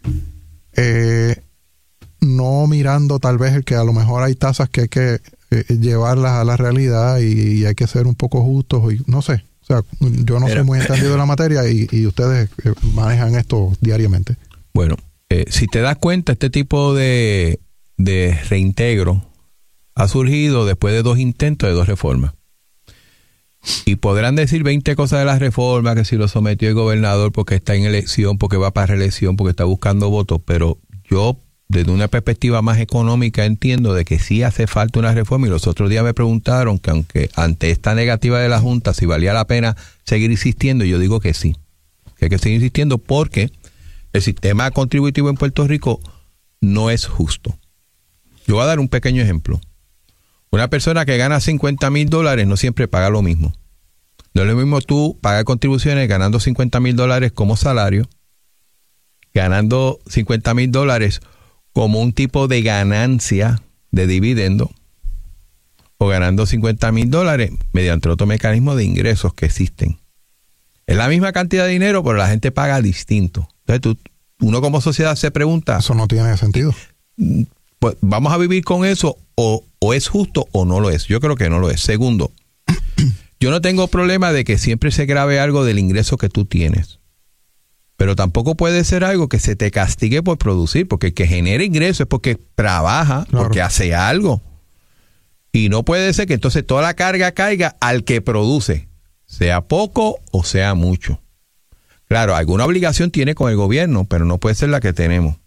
no mirando tal vez el que a lo mejor hay tasas que hay que llevarlas a la realidad y hay que ser un poco justos y no sé, o sea, yo no soy muy entendido de la materia y ustedes manejan esto diariamente. Bueno, si te das cuenta, este tipo de reintegro ha surgido después de 2 intentos de 2 reformas. Y podrán decir 20 cosas de las reformas, que si lo sometió el gobernador porque está en elección, porque va para reelección, porque está buscando votos, pero yo desde una perspectiva más económica entiendo de que sí hace falta una reforma, y los otros días me preguntaron que aunque ante esta negativa de la Junta si valía la pena seguir insistiendo, y yo digo que sí, que hay que seguir insistiendo porque el sistema contributivo en Puerto Rico no es justo. Yo voy a dar un pequeño ejemplo. Una persona que gana $50,000 no siempre paga lo mismo. No es lo mismo tú pagar contribuciones ganando $50,000 como salario, ganando $50,000 como un tipo de ganancia de dividendo, o ganando $50,000 mediante otro mecanismo de ingresos que existen. Es la misma cantidad de dinero, pero la gente paga distinto. Entonces uno como sociedad se pregunta... Eso no tiene sentido. Pues, ¿vamos a vivir con eso o es justo o no lo es? Yo creo que no lo es. Segundo, yo no tengo problema de que siempre se grabe algo del ingreso que tú tienes. Pero tampoco puede ser algo que se te castigue por producir, porque el que genera ingresos es porque trabaja, claro, porque hace algo. Y no puede ser que entonces toda la carga caiga al que produce, sea poco o sea mucho. Claro, alguna obligación tiene con el gobierno, pero no puede ser la que tenemos.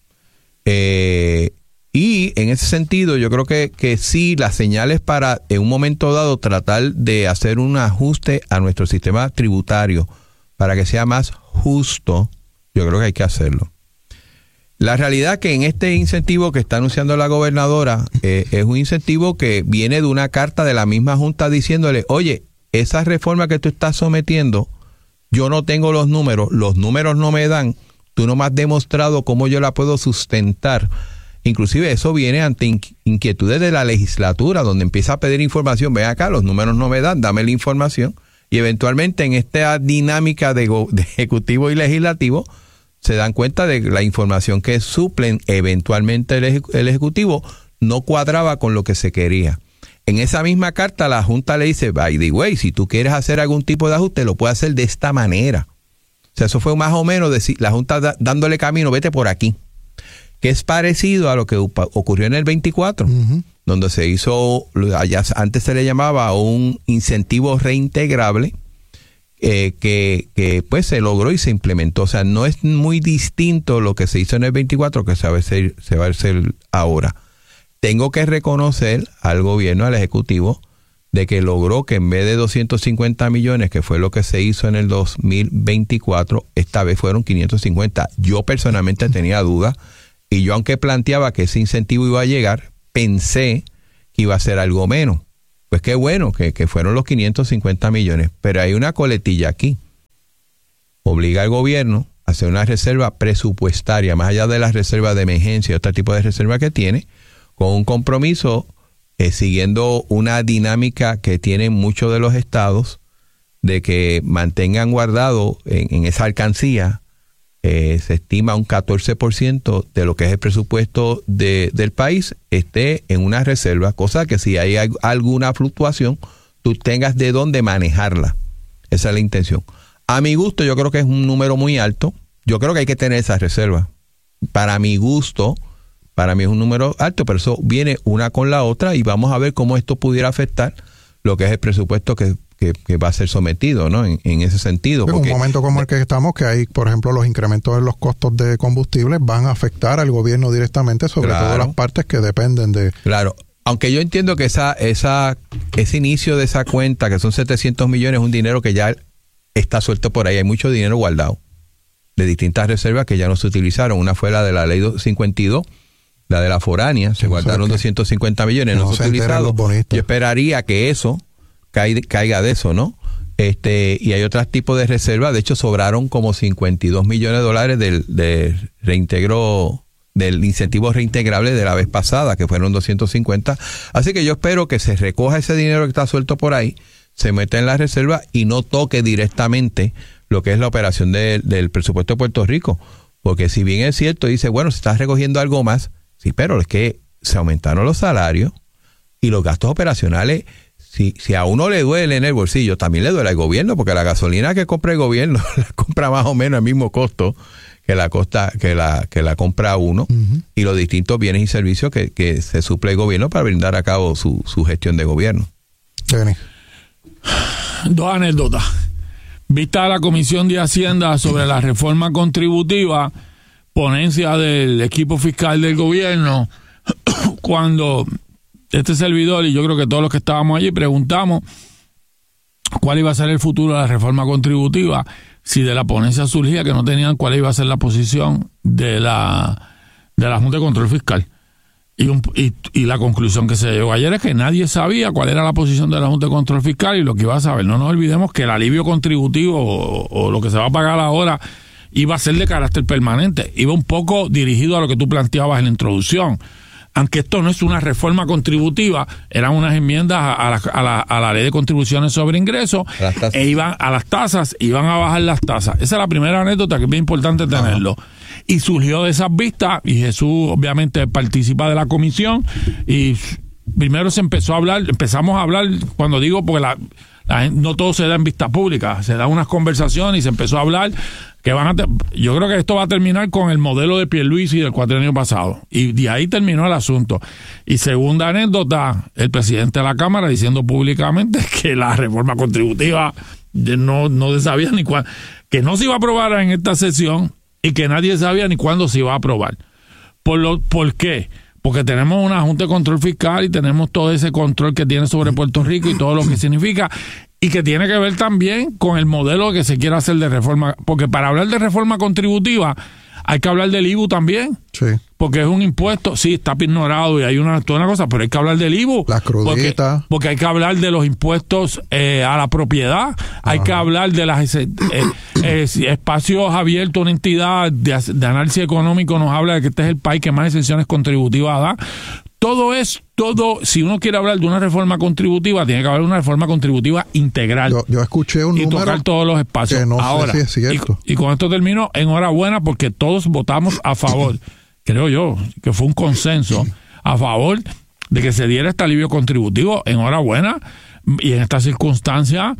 Y en ese sentido yo creo que sí, las señales para en un momento dado tratar de hacer un ajuste a nuestro sistema tributario para que sea más justo, yo creo que hay que hacerlo. La realidad es que en este incentivo que está anunciando la gobernadora es un incentivo que viene de una carta de la misma Junta diciéndole, oye, esa reforma que tú estás sometiendo, yo no tengo los números no me dan, tú no me has demostrado cómo yo la puedo sustentar. Inclusive eso viene ante inquietudes de la legislatura, donde empieza a pedir información. Ven acá, los números no me dan, dame la información. Y eventualmente en esta dinámica de ejecutivo y legislativo se dan cuenta de que la información que suplen eventualmente el ejecutivo no cuadraba con lo que se quería. En esa misma carta la Junta le dice, by the way, si tú quieres hacer algún tipo de ajuste, lo puedes hacer de esta manera. O sea, eso fue más o menos decir, la Junta dándole camino, vete por aquí. Que es parecido a lo que ocurrió en el 24, donde se hizo, allá antes se le llamaba un incentivo reintegrable, que pues se logró y se implementó. O sea, no es muy distinto lo que se hizo en el 24 que se va a hacer ahora. Tengo que reconocer al gobierno, al Ejecutivo, de que logró que en vez de 250 millones, que fue lo que se hizo en el 2024, esta vez fueron 550. Yo personalmente tenía dudas, y yo, aunque planteaba que ese incentivo iba a llegar, pensé que iba a ser algo menos. Pues qué bueno que fueron los 550 millones, pero hay una coletilla aquí. Obliga al gobierno a hacer una reserva presupuestaria, más allá de las reservas de emergencia y otro tipo de reserva que tiene, con un compromiso, siguiendo una dinámica que tienen muchos de los estados, de que mantengan guardado en esa alcancía, se estima un 14% de lo que es el presupuesto del país esté en una reserva, cosa que si hay alguna fluctuación, tú tengas de dónde manejarla. Esa es la intención. A mi gusto, yo creo que es un número muy alto. Yo creo que hay que tener esa reserva. Para mi gusto, para mí es un número alto, pero eso viene una con la otra y vamos a ver cómo esto pudiera afectar lo que es el presupuesto que va a ser sometido, ¿no? En ese sentido. En un momento como el que estamos, que hay, por ejemplo, los incrementos en los costos de combustible van a afectar al gobierno directamente, sobre todo las partes que dependen de... Claro, aunque yo entiendo que ese inicio de esa cuenta, que son 700 millones, es un dinero que ya está suelto por ahí. Hay mucho dinero guardado de distintas reservas que ya no se utilizaron. Una fue la de la ley 52, la de la foránea, se guardaron 250 millones, no se utilizaron. Yo esperaría que eso caiga de eso, ¿no? Y hay otros tipos de reservas. De hecho, sobraron como 52 millones de dólares del reintegro, del incentivo reintegrable de la vez pasada, que fueron 250. Así que yo espero que se recoja ese dinero que está suelto por ahí, se meta en la reserva y no toque directamente lo que es la operación del presupuesto de Puerto Rico. Porque si bien es cierto, dice, bueno, se está recogiendo algo más, sí, pero es que se aumentaron los salarios y los gastos operacionales. Si a uno le duele en el bolsillo, también le duele al gobierno, porque la gasolina que compra el gobierno la compra más o menos al mismo costo que la compra uno, y los distintos bienes y servicios que se suple el gobierno para brindar a cabo su gestión de gobierno. Dos anécdotas. Vista la Comisión de Hacienda sobre la reforma contributiva, ponencia del equipo fiscal del gobierno, cuando este servidor y yo creo que todos los que estábamos allí preguntamos cuál iba a ser el futuro de la reforma contributiva, si de la ponencia surgía que no tenían cuál iba a ser la posición de la Junta de Control Fiscal. Y la conclusión que se llegó ayer es que nadie sabía cuál era la posición de la Junta de Control Fiscal y lo que iba a saber. No nos olvidemos que el alivio contributivo o lo que se va a pagar ahora iba a ser de carácter permanente. Iba un poco dirigido a lo que tú planteabas en la introducción. Aunque esto no es una reforma contributiva, eran unas enmiendas a la ley de contribuciones sobre ingresos, iban a las tasas, iban a bajar las tasas. Esa es la primera anécdota que es bien importante tenerlo. Y surgió de esas vistas, y Jesús obviamente participa de la comisión, y primero empezamos a hablar, cuando digo, porque no todo se da en vista pública, se da unas conversaciones y se empezó a hablar que yo creo que esto va a terminar con el modelo de Pierluisi del cuatrienio pasado, y de ahí terminó el asunto. Y segunda anécdota, el presidente de la Cámara diciendo públicamente que la reforma contributiva no se sabía ni cuándo, que no se iba a aprobar en esta sesión y que nadie sabía ni cuándo se iba a aprobar. ¿Por qué? Porque tenemos una Junta de Control Fiscal y tenemos todo ese control que tiene sobre Puerto Rico y todo lo que significa, y que tiene que ver también con el modelo que se quiere hacer de reforma, porque para hablar de reforma contributiva hay que hablar del IVU también, porque es un impuesto, sí, está ignorado y hay toda una cosa, pero hay que hablar del IVU, las cruditas, porque hay que hablar de los impuestos a la propiedad, hay que hablar de las espacios abiertos. Una entidad de análisis económico nos habla de que este es el país que más exenciones contributivas da. Todo, si uno quiere hablar de una reforma contributiva, tiene que haber una reforma contributiva integral. Yo escuché un número y tocar todos los espacios. Que no ahora, sé si es cierto. Y con esto termino, enhorabuena, porque todos votamos a favor, creo yo, que fue un consenso, a favor de que se diera este alivio contributivo. Enhorabuena. Y en esta circunstancia,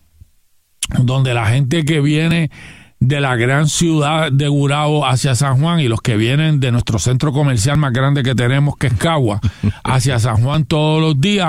donde la gente que viene de la gran ciudad de Gurabo hacia San Juan y los que vienen de nuestro centro comercial más grande que tenemos, que es Cagua, hacia San Juan todos los días,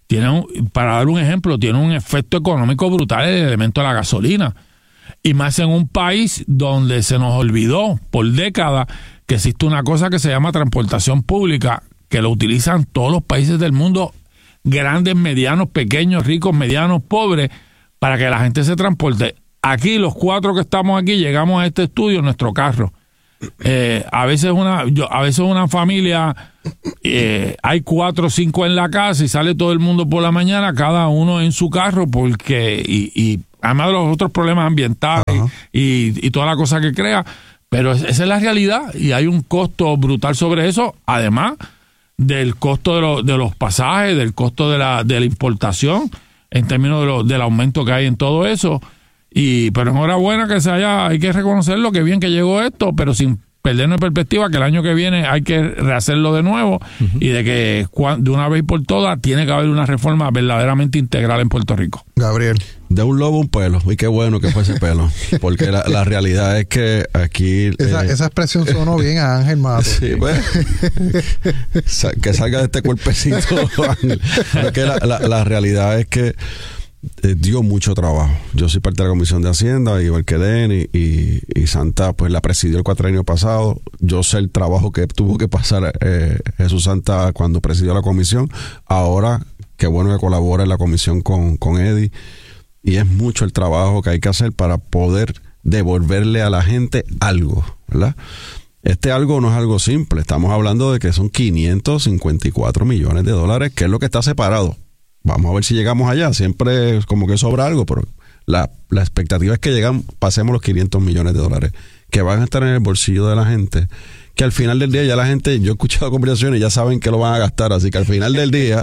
para dar un ejemplo, tiene un efecto económico brutal el elemento de la gasolina. Y más en un país donde se nos olvidó por décadas que existe una cosa que se llama transportación pública, que lo utilizan todos los países del mundo, grandes, medianos, pequeños, ricos, medianos, pobres, para que la gente se transporte. Aquí, los 4 que estamos aquí, llegamos a este estudio en nuestro carro. A veces una familia, hay 4 o 5 en la casa y sale todo el mundo por la mañana, cada uno en su carro, porque y además de los otros problemas ambientales y toda la cosa que crea, pero esa es la realidad y hay un costo brutal sobre eso, además del costo de los pasajes, del costo de la importación, en términos del aumento que hay en todo eso. Pero enhorabuena hay que reconocerlo, que bien que llegó esto, pero sin perdernos perspectiva que el año que viene hay que rehacerlo de nuevo y de que de una vez por todas tiene que haber una reforma verdaderamente integral en Puerto Rico. Gabriel. De un lobo un pelo, y qué bueno que fue ese pelo, porque la realidad es que aquí... Esa expresión sonó bien a Ángel Mato. Sí, pues, que salga de este cuerpecito, Ángel. Porque la realidad es que dio mucho trabajo. Yo soy parte de la Comisión de Hacienda, igual que Denny, y Santa pues la presidió el cuatrienio pasado. Yo sé el trabajo que tuvo que pasar Jesús Santa cuando presidió la comisión. Ahora, qué bueno que colabora en la comisión con Eddie, y es mucho el trabajo que hay que hacer para poder devolverle a la gente algo, ¿verdad? Este algo no es algo simple. Estamos hablando de que son 554 millones de dólares, que es lo que está separado. Vamos a ver si llegamos allá. Siempre como que sobra algo, pero la expectativa es que pasemos los 500 millones de dólares que van a estar en el bolsillo de la gente, que al final del día ya la gente, yo he escuchado conversaciones y ya saben que lo van a gastar, así que al final del día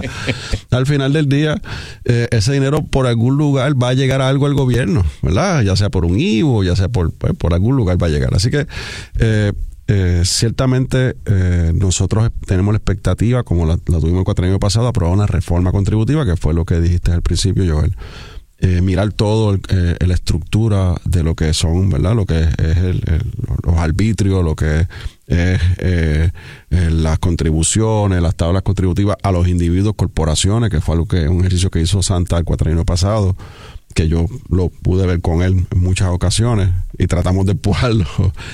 ese dinero por algún lugar va a llegar a algo al gobierno, ¿verdad? Ya sea por un IVO, ya sea por algún lugar va a llegar. Así que ciertamente nosotros tenemos la expectativa, como la tuvimos el cuatrienio pasado, aprobar una reforma contributiva, que fue lo que dijiste al principio, Joel. Mirar todo la estructura de lo que son, ¿verdad? Lo que es los arbitrios, lo que es las contribuciones, las tablas contributivas a los individuos, corporaciones, que fue un ejercicio que hizo Santa el cuatrienio pasado, que yo lo pude ver con él en muchas ocasiones y tratamos de empujarlo.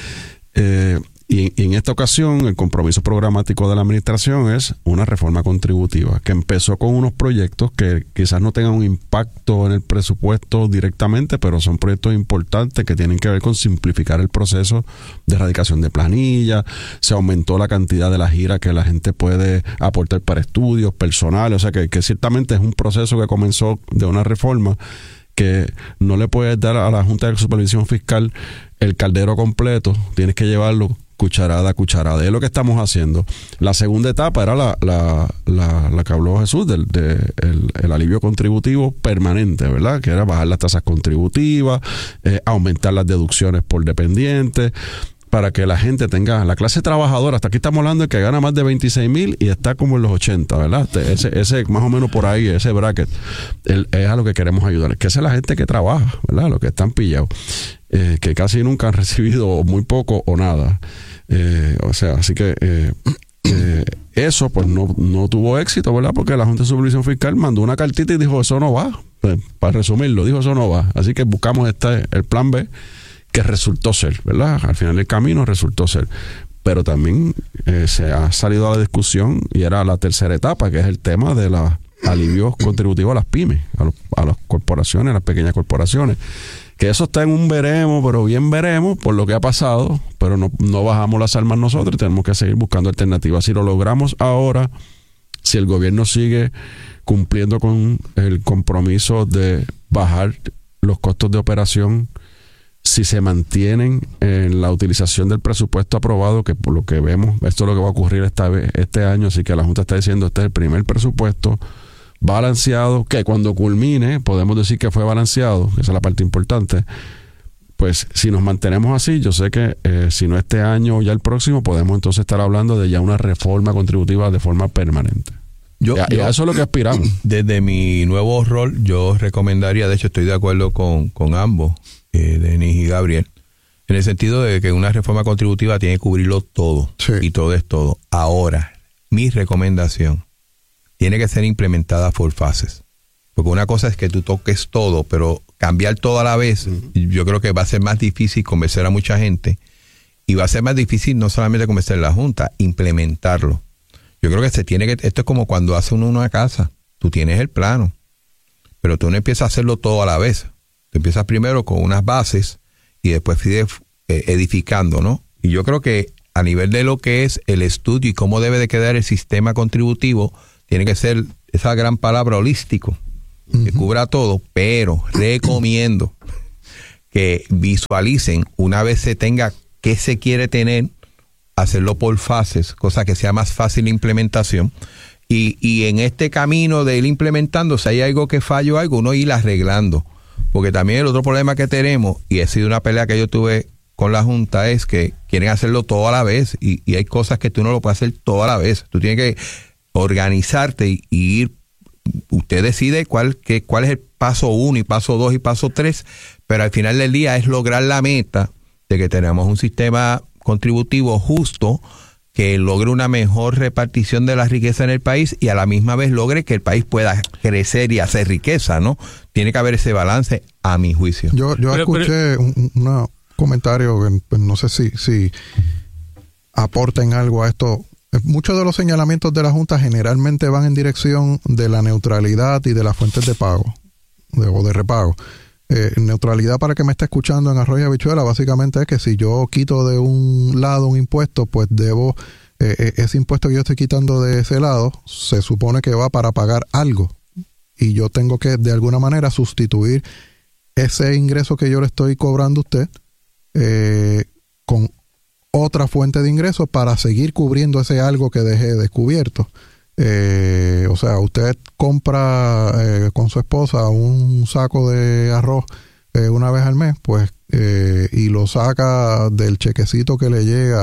Y en esta ocasión el compromiso programático de la administración es una reforma contributiva que empezó con unos proyectos que quizás no tengan un impacto en el presupuesto directamente, pero son proyectos importantes que tienen que ver con simplificar el proceso de erradicación de planilla. Se aumentó la cantidad de la gira que la gente puede aportar para estudios personales, o sea que ciertamente es un proceso que comenzó de una reforma que no le puedes dar a la Junta de Supervisión Fiscal el caldero completo, tienes que llevarlo cucharada a cucharada. Es lo que estamos haciendo. La segunda etapa era la que habló Jesús, el alivio contributivo permanente, ¿verdad? Que era bajar las tasas contributivas, aumentar las deducciones por dependiente, para que la gente tenga, la clase trabajadora, hasta aquí estamos hablando de que gana más de 26,000 y está como en los 80, ¿verdad? Ese más o menos por ahí, ese bracket, es a lo que queremos ayudar. Que esa es la gente que trabaja, ¿verdad? Los que están pillados, que casi nunca han recibido muy poco o nada. O sea, así que eso pues no tuvo éxito, ¿verdad? Porque la Junta de Supervisión Fiscal mandó una cartita y dijo, eso no va. Para resumirlo, dijo, eso no va. Así que buscamos el plan B, que resultó ser, ¿verdad? Al final del camino resultó ser. Pero también se ha salido a la discusión, y era la tercera etapa, que es el tema de los alivios contributivos a las pymes, a las corporaciones, a las pequeñas corporaciones. Que eso está en un veremos, pero bien veremos por lo que ha pasado, pero no bajamos las armas nosotros y tenemos que seguir buscando alternativas. Si lo logramos ahora, si el gobierno sigue cumpliendo con el compromiso de bajar los costos de operación, si se mantienen en la utilización del presupuesto aprobado, que por lo que vemos, esto es lo que va a ocurrir este año, así que la Junta está diciendo, este es el primer presupuesto balanceado, que cuando culmine podemos decir que fue balanceado, esa es la parte importante. Pues si nos mantenemos así, yo sé que si no este año o ya el próximo, podemos entonces estar hablando de ya una reforma contributiva de forma permanente. Y a eso es lo que aspiramos. Desde mi nuevo rol, yo recomendaría, de hecho estoy de acuerdo con ambos, Denis y Gabriel, en el sentido de que una reforma contributiva tiene que cubrirlo todo, sí, y todo es todo. Ahora, mi recomendación, tiene que ser implementada por fases. Porque una cosa es que tú toques todo, pero cambiar todo a la vez, yo creo que va a ser más difícil convencer a mucha gente. Y va a ser más difícil no solamente convencer a la Junta, implementarlo. Yo creo que esto es como cuando hace uno una casa. Tú tienes el plano, pero tú no empiezas a hacerlo todo a la vez. Tú empiezas primero con unas bases y después sigues edificando, ¿no? Y yo creo que a nivel de lo que es el estudio y cómo debe de quedar el sistema contributivo, tiene que ser esa gran palabra holístico, que cubra todo, pero recomiendo que visualicen una vez se tenga qué se quiere tener, hacerlo por fases, cosa que sea más fácil la implementación. Y en este camino de ir implementando, si hay algo que falla o algo, uno ir arreglando. Porque también el otro problema que tenemos, y ha sido una pelea que yo tuve con la Junta, es que quieren hacerlo todo a la vez. Y hay cosas que tú no lo puedes hacer todo a la vez. Tú tienes que organizarte y ir. Usted decide cuál es el paso 1 y paso 2 y paso 3, pero al final del día es lograr la meta de que tenemos un sistema contributivo justo que logre una mejor repartición de la riqueza en el país y a la misma vez logre que el país pueda crecer y hacer riqueza, ¿no? Tiene que haber ese balance, a mi juicio. Yo escuché un comentario que pues, no sé si aporten algo a esto. Muchos de los señalamientos de la Junta generalmente van en dirección de la neutralidad y de las fuentes de pago o de repago. Neutralidad, para que me esté escuchando en Arroyo y Habichuela, básicamente es que si yo quito de un lado un impuesto, pues debo, ese impuesto que yo estoy quitando de ese lado, se supone que va para pagar algo. Y yo tengo que, de alguna manera, sustituir ese ingreso que yo le estoy cobrando a usted con otra fuente de ingresos para seguir cubriendo ese algo que dejé descubierto. O sea, usted compra con su esposa un saco de arroz una vez al mes, pues, y lo saca del chequecito que le llega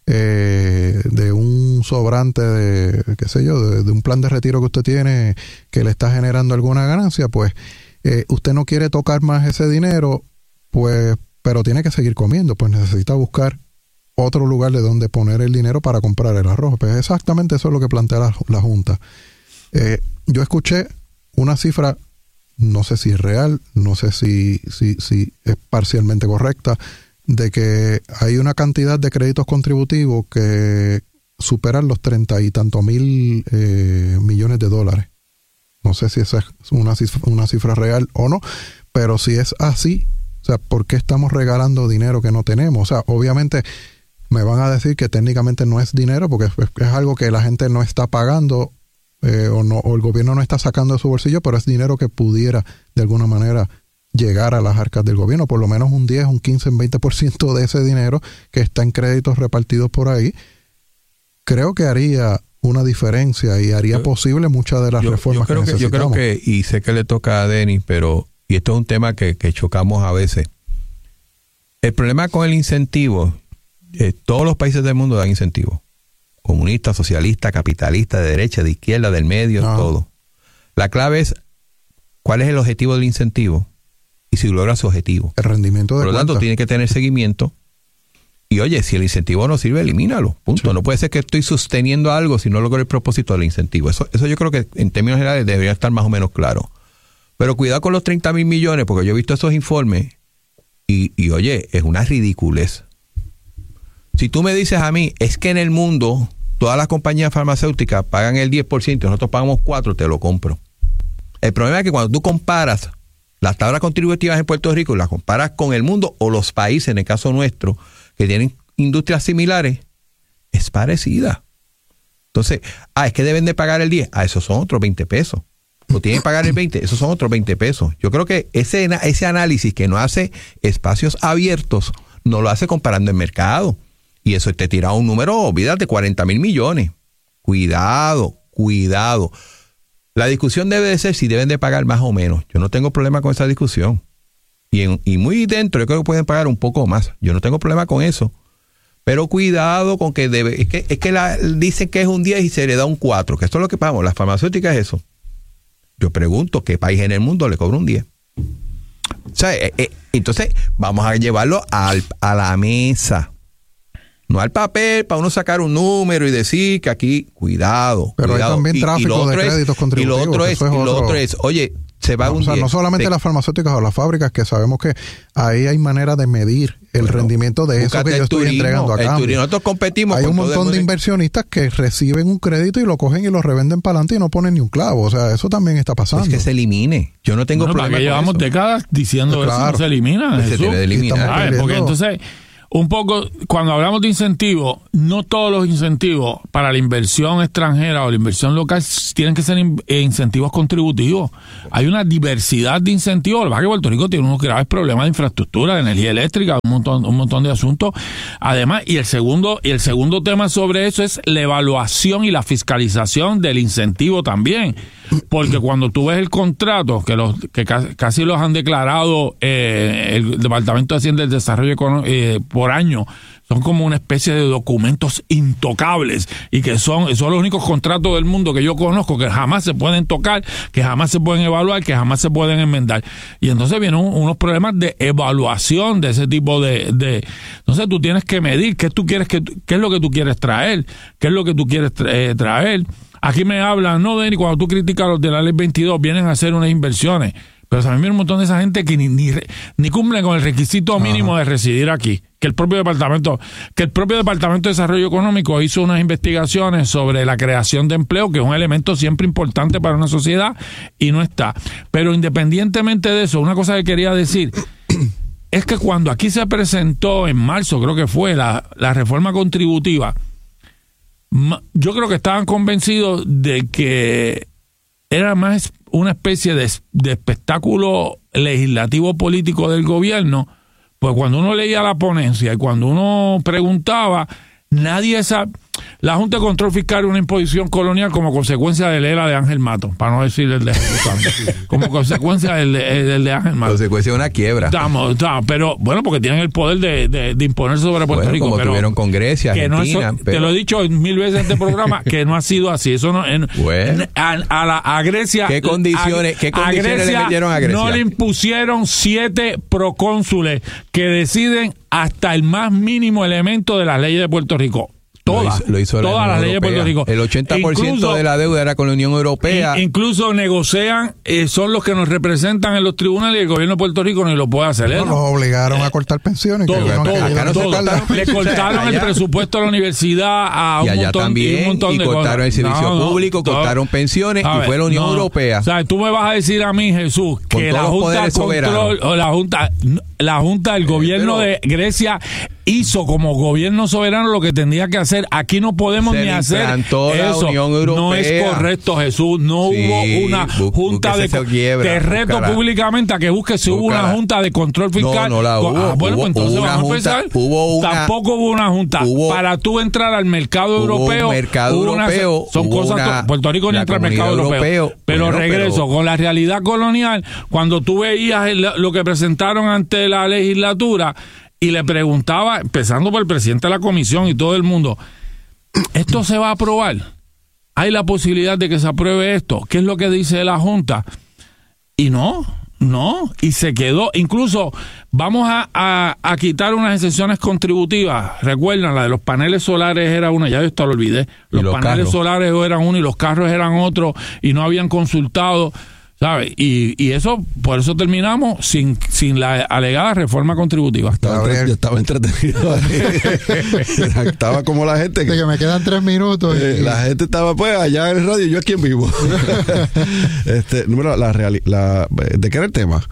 de un sobrante de, qué sé yo, de un plan de retiro que usted tiene que le está generando alguna ganancia, pues, usted no quiere tocar más ese dinero, pues, pero tiene que seguir comiendo, pues necesita buscar otro lugar de donde poner el dinero para comprar el arroz. Pues exactamente eso es lo que plantea la Junta. Yo escuché una cifra, no sé si es real, no sé si es parcialmente correcta, de que hay una cantidad de créditos contributivos que superan los 30 y tantos mil millones de dólares. No sé si esa es una cifra real o no, pero si es así, o sea, ¿por qué estamos regalando dinero que no tenemos? O sea, obviamente me van a decir que técnicamente no es dinero porque es algo que la gente no está pagando o el gobierno no está sacando de su bolsillo, pero es dinero que pudiera de alguna manera llegar a las arcas del gobierno, por lo menos un 10, un 15, un 20% de ese dinero que está en créditos repartidos por ahí. Creo que haría una diferencia y haría posible muchas de las reformas que necesitamos. Yo creo que, y sé que le toca a Denis, pero, y esto es un tema que chocamos a veces, el problema con el incentivo, todos los países del mundo dan incentivos. Comunista, socialista, capitalista, de derecha, de izquierda, del medio, todo. La clave es cuál es el objetivo del incentivo y si logra su objetivo. El rendimiento de Por lo tanto, tiene que tener seguimiento. Y oye, si el incentivo no sirve, elimínalo. Punto. Sí. No puede ser que estoy sosteniendo algo si no logro el propósito del incentivo. Eso yo creo que en términos generales debería estar más o menos claro. Pero cuidado con los 30 mil millones, porque yo he visto esos informes y oye, es una ridiculez. Si tú me dices a mí, es que en el mundo todas las compañías farmacéuticas pagan el 10% y nosotros pagamos 4%, te lo compro. El problema es que cuando tú comparas las tablas contributivas en Puerto Rico y las comparas con el mundo o los países, en el caso nuestro, que tienen industrias similares, es parecida. Entonces, es que deben de pagar el 10, esos son otros 20 pesos. O tienen que pagar el 20, esos son otros 20 pesos. Yo creo que ese análisis que no hace espacios abiertos, no lo hace comparando el mercado. Y eso te tira un número, olvídate, 40 mil millones. Cuidado. La discusión debe de ser si deben de pagar más o menos. Yo no tengo problema con esa discusión. Y muy dentro, yo creo que pueden pagar un poco más. Yo no tengo problema con eso. Pero cuidado con que dicen que es un 10 y se le da un 4, que esto es lo que pagamos. Las farmacéuticas es eso. Yo pregunto, ¿qué país en el mundo le cobra un 10? O sea, entonces vamos a llevarlo a la mesa. No al papel para uno sacar un número y decir que aquí, cuidado. Pero cuidado. hay también tráfico de créditos contributivos. Y lo otro es, oye, se va un 10. No solamente las farmacéuticas o las fábricas, que sabemos que ahí hay manera de medir el rendimiento de eso que yo estoy entregando a cambio. Nosotros competimos. Hay un montón de inversionistas que reciben un crédito y lo cogen y lo revenden para adelante y no ponen ni un clavo. O sea, eso también está pasando. Es que se elimine. Yo no tengo problema con llevamos eso. décadas diciendo eso, no se elimina. Se debe de eliminar. Porque entonces, un poco, cuando hablamos de incentivos, no todos los incentivos para la inversión extranjera o la inversión local tienen que ser incentivos contributivos. Hay una diversidad de incentivos. Lo que pasa es que Puerto Rico tiene unos graves problemas de infraestructura, de energía eléctrica, un montón de asuntos. Además, y el segundo tema sobre eso es la evaluación y la fiscalización del incentivo también. Porque cuando tú ves el contrato, que casi los han declarado el Departamento de Hacienda y el Desarrollo Económico por año, son como una especie de documentos intocables y que son los únicos contratos del mundo que yo conozco que jamás se pueden tocar, que jamás se pueden evaluar, que jamás se pueden enmendar. Y entonces vienen unos problemas de evaluación de ese tipo de entonces tú tienes que medir qué es lo que tú quieres traer, qué es lo que tú quieres traer. Aquí me hablan, no, Denny, cuando tú criticas a los de la Ley 22, vienen a hacer unas inversiones. Pero también hay un montón de esa gente que ni cumple con el requisito mínimo de residir aquí. Que el propio Departamento de Desarrollo Económico hizo unas investigaciones sobre la creación de empleo, que es un elemento siempre importante para una sociedad, y no está. Pero independientemente de eso, una cosa que quería decir es que cuando aquí se presentó en marzo, creo que fue, la reforma contributiva, yo creo que estaban convencidos de que era más una especie de espectáculo legislativo político del gobierno, pues cuando uno leía la ponencia y cuando uno preguntaba, nadie sabe. La Junta de Control Fiscal es una imposición colonial como consecuencia del ERA de Ángel Mato, para no decir el de Jesús Santos, como consecuencia del de Ángel Mato. Consecuencia de una quiebra. Pero bueno, porque tienen el poder de imponerse sobre Puerto Rico. Como pero tuvieron con Grecia, Argentina. Te lo he dicho 1000 veces en este programa, que no ha sido así. Eso no. A Grecia. ¿Qué condiciones le metieron a Grecia? No le impusieron 7 procónsules que deciden hasta el más mínimo elemento de las leyes de Puerto Rico. Todas las leyes de Puerto Rico. El 80% de la deuda era con la Unión Europea. Incluso negocian, son los que nos representan en los tribunales, y el gobierno de Puerto Rico ni lo puede hacer. Los obligaron a cortar pensiones. Le cortaron el presupuesto a la universidad a un montón de cosas. Cortaron el servicio público, cortaron pensiones, y fue la Unión Europea. O sea, tú me vas a decir a mí, Jesús, que la Junta de Control, o la Junta del gobierno de Grecia hizo como gobierno soberano lo que tendría que hacer. Aquí no podemos ni hacer eso. No es correcto, Jesús. No hubo una junta de... Te reto públicamente a que busques si hubo una junta de control fiscal. No la hubo. Bueno, pues entonces vamos a empezar. Tampoco hubo una junta. Para tú entrar al mercado europeo. Son cosas... Puerto Rico ni entra al mercado europeo. Pero regreso, con la realidad colonial, cuando tú veías lo que presentaron ante la legislatura, y le preguntaba, empezando por el presidente de la comisión y todo el mundo, ¿esto se va a aprobar? ¿Hay la posibilidad de que se apruebe esto? ¿Qué es lo que dice la Junta? Y no, y se quedó. Incluso vamos a quitar unas exenciones contributivas. Recuerdan, la de los paneles solares era una, ya yo esto lo olvidé. Los paneles solares eran uno y los carros eran otro, y no habían consultado, ¿sabes? Y eso, por eso terminamos sin la alegada reforma contributiva. Yo estaba entretenido ahí. Estaba como la gente que me quedan 3 minutos. La gente estaba pues allá en el radio y yo aquí en vivo. ¿De qué era el tema?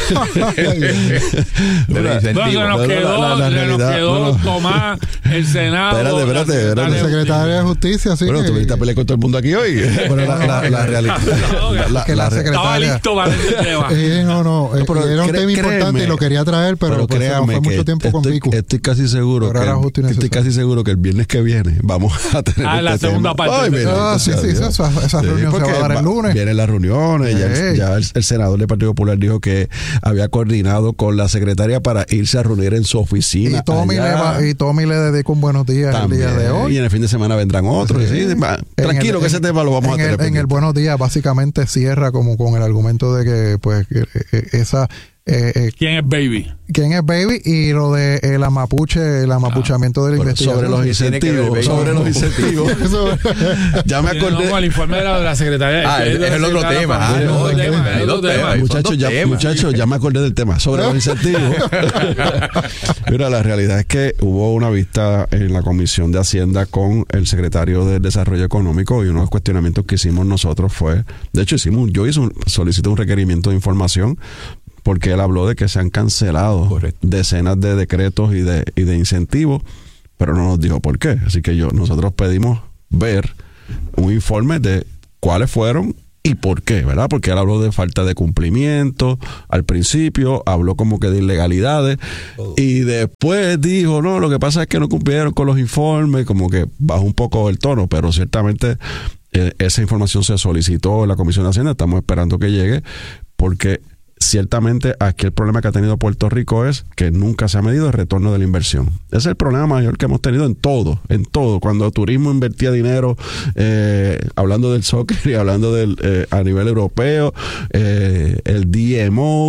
Nos quedó Tomás, el Senado. Espérate. La secretaria de Justicia, sí. Bueno, tú viniste a pelear con todo el mundo aquí hoy. Bueno, la realidad. La secretaria. Listo para este tema. Pero era un tema importante y lo quería traer, pero créame, fue mucho tiempo con Vicu. Estoy casi seguro que el viernes que viene vamos a tener la segunda parte. Esa reunión se va a dar el lunes. Vienen las reuniones, ya el senador del Partido Popular dijo que había coordinado con la secretaria para irse a reunir en su oficina. Y Tommy le dedica un buenos días también, el día de hoy. Y en el fin de semana vendrán otros. Tranquilo, que ese tema lo vamos a tener. En el buenos días básicamente cierra como con el argumento de que pues esa ¿Quién es Baby? ¿Quién es Baby? Y lo de el amapuchamiento de la investigación. Sobre los incentivos. Ya me acordé. No, el informe de la secretaria. Es el otro tema. Muchachos, ya me acordé del tema. Sobre los incentivos. Mira, la realidad es que hubo una vista en la Comisión de Hacienda con el secretario de Desarrollo Económico, y uno de los cuestionamientos que hicimos nosotros fue, de hecho solicité un requerimiento de información, porque él habló de que se han cancelado decenas de decretos y de incentivos, pero no nos dijo por qué. Así que nosotros pedimos ver un informe de cuáles fueron y por qué, ¿verdad? Porque él habló de falta de cumplimiento al principio, habló como que de ilegalidades, y después dijo, no, lo que pasa es que no cumplieron con los informes, como que bajó un poco el tono, pero ciertamente esa información se solicitó en la Comisión de Hacienda, estamos esperando que llegue, porque ciertamente aquí el problema que ha tenido Puerto Rico es que nunca se ha medido el retorno de la inversión. Ese es el problema mayor que hemos tenido en todo. Cuando el turismo invertía dinero, hablando del soccer y hablando a nivel europeo, el DMO,